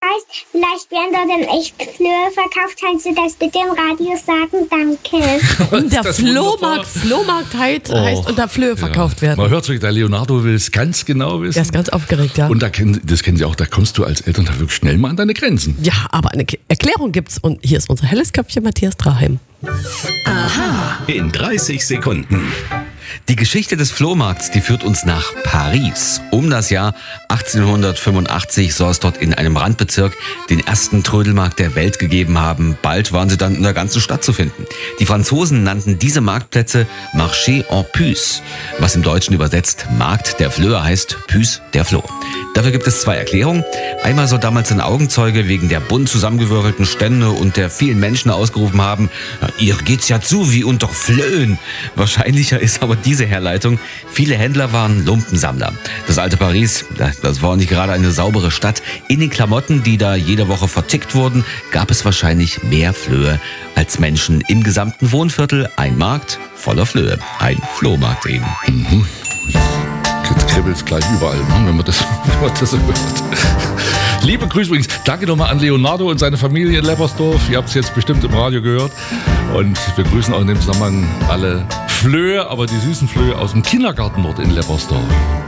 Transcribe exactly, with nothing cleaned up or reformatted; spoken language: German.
heißt. Vielleicht werden dort in echt Flöhe verkauft. Kannst du das bitte im Radio sagen? Danke. Und der Flohmarkt, Flohmarkt heißt, Oh, heißt unter Flöhe verkauft ja. werden. Man hört sich, der Leonardo will es ganz genau wissen. Der ist ganz aufgeregt, ja. Und da kennen, das kennen Sie auch, da kommst du als Eltern da wirklich schnell mal an deine Grenzen. Ja, aber eine Erklärung gibt's. Und hier ist unser helles Köpfchen Matthias Draheim. In dreißig Sekunden. Die Geschichte des Flohmarkts, die führt uns nach Paris. Um das Jahr achtzehnhundertfünfundachtzig soll es dort in einem Randbezirk den ersten Trödelmarkt der Welt gegeben haben. Bald waren sie dann in der ganzen Stadt zu finden. Die Franzosen nannten diese Marktplätze Marché en Puce, was im Deutschen übersetzt Markt der Flöhe heißt, Puce der Floh. Dafür gibt es zwei Erklärungen. Einmal soll damals ein Augenzeuge wegen der bunt zusammengewürfelten Stände und der vielen Menschen ausgerufen haben, ihr geht's ja zu wie unter Flöhen. Wahrscheinlicher ist aber diese Herleitung. Viele Händler waren Lumpensammler. Das alte Paris, das war nicht gerade eine saubere Stadt. In den Klamotten, die da jede Woche vertickt wurden, gab es wahrscheinlich mehr Flöhe als Menschen. Im gesamten Wohnviertel ein Markt voller Flöhe. Ein Flohmarkt eben. Mhm. Jetzt kribbelt es gleich überall, ne, wenn man das, wenn man das so hört. Liebe Grüße übrigens, danke nochmal an Leonardo und seine Familie in Leppersdorf. Ihr habt es jetzt bestimmt im Radio gehört. Und wir grüßen auch in dem Zusammenhang alle Flöhe, aber die süßen Flöhe aus dem Kindergarten dort in Leppersdorf.